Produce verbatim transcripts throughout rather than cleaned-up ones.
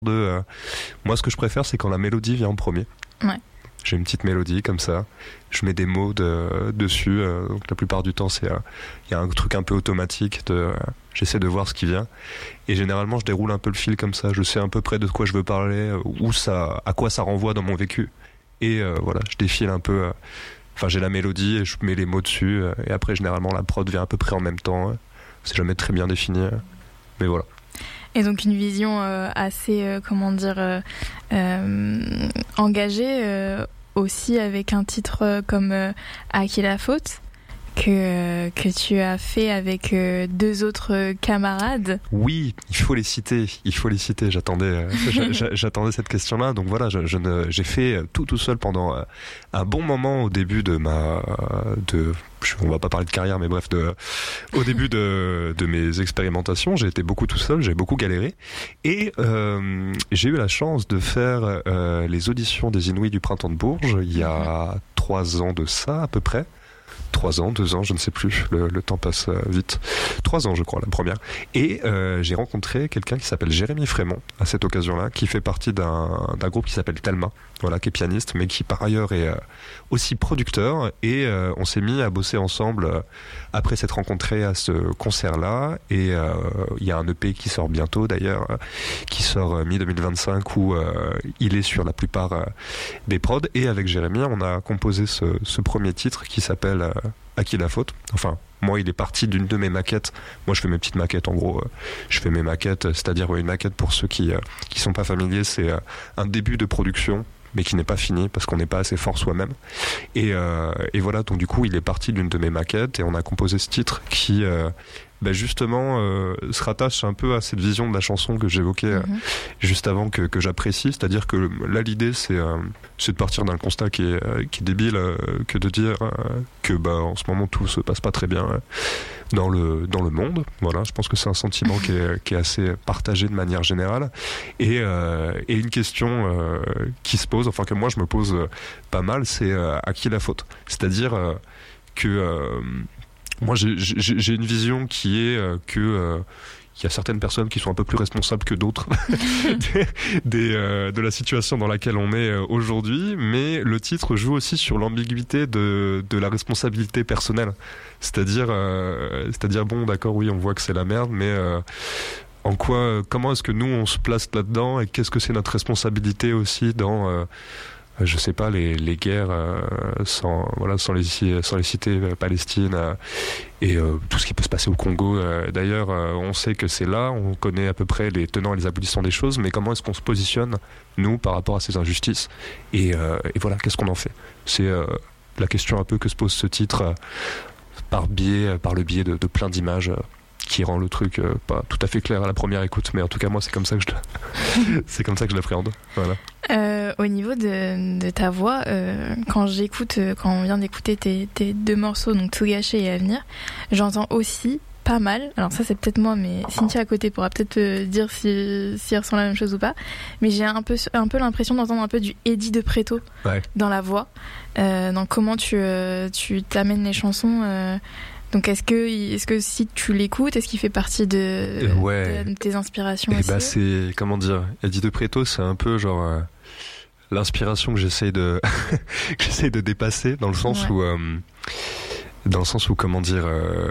de, euh, moi, ce que je préfère, c'est quand la mélodie vient en premier. Ouais. J'ai une petite mélodie comme ça, je mets des mots de, dessus, euh, donc la plupart du temps il euh, y a un truc un peu automatique, de, euh, j'essaie de voir ce qui vient, et généralement je déroule un peu le fil comme ça, je sais à peu près de quoi je veux parler, euh, où ça, à quoi ça renvoie dans mon vécu, et euh, voilà, je défile un peu, euh, enfin j'ai la mélodie et je mets les mots dessus, euh, et après généralement la prod vient à peu près en même temps, euh, c'est jamais très bien défini, euh, mais voilà. Et donc une vision euh, assez, euh, comment dire, euh, euh, engagée euh, aussi avec un titre euh, comme euh, À qui la faute que, que tu as fait avec euh, deux autres camarades. Oui, il faut les citer, il faut les citer. J'attendais, euh, j'attendais cette question-là. Donc voilà, je, je ne, j'ai fait tout tout seul pendant euh, un bon moment au début de ma, de, on va pas parler de carrière, mais bref, de, au début de, de mes expérimentations, j'ai été beaucoup tout seul, j'ai beaucoup galéré, et euh, j'ai eu la chance de faire euh, les auditions des Inouïs du Printemps de Bourges il y a trois ans de ça à peu près. Trois ans, deux ans, je ne sais plus, le, le temps passe vite. Trois ans, je crois, la première. Et euh, j'ai rencontré quelqu'un qui s'appelle Jérémy Frémont, à cette occasion-là, qui fait partie d'un, d'un groupe qui s'appelle Thelma, voilà, qui est pianiste, mais qui par ailleurs est euh, aussi producteur. Et euh, on s'est mis à bosser ensemble euh, après s'être rencontrés à ce concert-là. Et euh, il y a un E P qui sort bientôt, d'ailleurs, euh, qui sort euh, mi deux mille vingt-cinq, où euh, il est sur la plupart euh, des prods. Et avec Jérémy, on a composé ce, ce premier titre qui s'appelle... Euh, À qui la faute? Enfin, moi, il est parti d'une de mes maquettes. Moi, je fais mes petites maquettes, en gros. Euh, je fais mes maquettes, c'est-à-dire ouais, une maquette, pour ceux qui euh, qui sont pas familiers, c'est euh, un début de production, mais qui n'est pas fini parce qu'on n'est pas assez fort soi-même. Et, euh, et voilà, donc du coup, il est parti d'une de mes maquettes et on a composé ce titre qui... Euh, bah justement euh, se rattache un peu à cette vision de la chanson que j'évoquais euh, mm-hmm. juste avant, que, que j'apprécie, c'est-à-dire que là l'idée c'est, euh, c'est de partir d'un constat qui est, euh, qui est débile, euh, que de dire euh, que bah, en ce moment tout se passe pas très bien euh, dans, le, dans le monde. Voilà, je pense que c'est un sentiment qui est, qui est assez partagé de manière générale, et, euh, et une question euh, qui se pose, enfin que moi je me pose pas mal, c'est euh, à qui la faute, c'est-à-dire euh, que euh, moi, j'ai, j'ai, j'ai une vision qui est euh, que euh, il y a certaines personnes qui sont un peu plus responsables que d'autres des, des, euh, de la situation dans laquelle on est euh, aujourd'hui, mais le titre joue aussi sur l'ambiguïté de, de la responsabilité personnelle. C'est-à-dire, euh, c'est-à-dire bon, d'accord, oui, on voit que c'est la merde, mais euh, en quoi, comment est-ce que nous on se place là-dedans, et qu'est-ce que c'est notre responsabilité aussi dans euh, je sais pas, les, les guerres euh, sans, voilà, sans, les, sans les citer euh, Palestine euh, et euh, tout ce qui peut se passer au Congo. Euh, d'ailleurs, euh, on sait que c'est là, on connaît à peu près les tenants et les aboutissants des choses, mais comment est-ce qu'on se positionne, nous, par rapport à ces injustices, et, euh, et voilà, qu'est-ce qu'on en fait? C'est euh, la question un peu que se pose ce titre euh, par, biais, par le biais de, de plein d'images euh, qui rend le truc euh, pas tout à fait clair à la première écoute, mais en tout cas moi c'est comme ça que je c'est comme ça que je l'appréhende. Voilà. Euh, au niveau de, de ta voix, euh, quand j'écoute, quand on vient d'écouter tes, tes deux morceaux, donc Tout gâché et Avenir, j'entends aussi pas mal. Alors ça c'est peut-être moi, mais Cynthia à côté pourra peut-être euh, dire si si elles sont la même chose ou pas. Mais j'ai un peu un peu l'impression d'entendre un peu du Eddie de Pretto ouais. dans la voix, euh, dans comment tu euh, tu t'amènes les chansons. Euh, Donc est-ce que, est-ce que si tu l'écoutes, est-ce qu'il fait partie de, ouais. de, de tes inspirations? Et aussi bah c'est, comment dire, Eddie de Pretto, c'est un peu genre euh, l'inspiration que j'essaye de que j'essaye de dépasser, dans le sens ouais. où euh, dans le sens où comment dire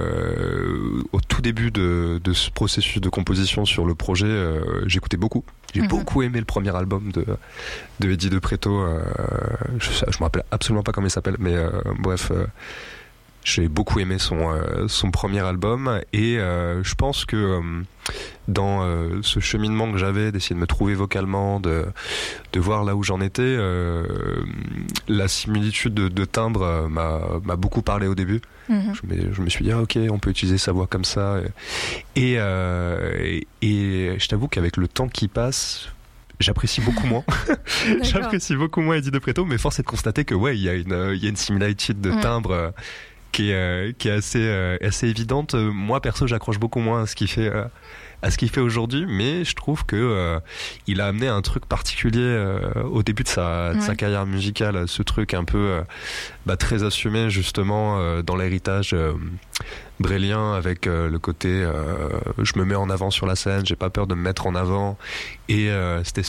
euh, au tout début de, de ce processus de composition sur le projet, euh, j'écoutais beaucoup. J'ai mm-hmm. beaucoup aimé le premier album de de Eddie de Pretto. Euh, je, je me rappelle absolument pas comment il s'appelle, mais euh, bref. Euh, J'ai beaucoup aimé son euh, son premier album, et euh, je pense que euh, dans euh, ce cheminement que j'avais d'essayer de me trouver vocalement, de de voir là où j'en étais, euh, la similitude de, de timbre euh, m'a m'a beaucoup parlé au début. Mm-hmm. Je me je me suis dit ah, ok, on peut utiliser sa voix comme ça, et euh, et, et je t'avoue qu'avec le temps qui passe, j'apprécie beaucoup moins. J'apprécie beaucoup moins Eddie de Pretto, mais force est de constater que ouais, il y a une il y a une similitude de timbre. Euh, qui qui est euh, qui est assez euh, assez évidente. Moi perso, j'accroche beaucoup moins à ce qu'il fait euh, à ce qu'il fait aujourd'hui, mais je trouve que euh, il a amené un truc particulier euh, au début de sa, de Ouais. sa carrière musicale, ce truc un peu euh, bah, très assumé justement euh, dans l'héritage euh, brélien, avec euh, le côté euh, je me mets en avant sur la scène, j'ai pas peur de me mettre en avant, et euh, cette